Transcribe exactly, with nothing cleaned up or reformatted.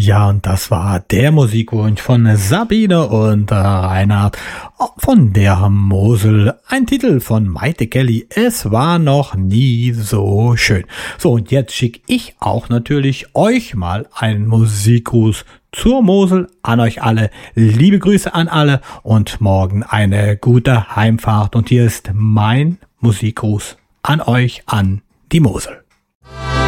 Ja, und das war der Musikwunsch von Sabine und Reinhard von der Mosel. Ein Titel von Maite Kelly. Es war noch nie so schön. So, und jetzt schicke ich auch natürlich euch mal einen Musikgruß zur Mosel an euch alle. Liebe Grüße an alle und morgen eine gute Heimfahrt. Und hier ist mein Musikgruß an euch, an die Mosel.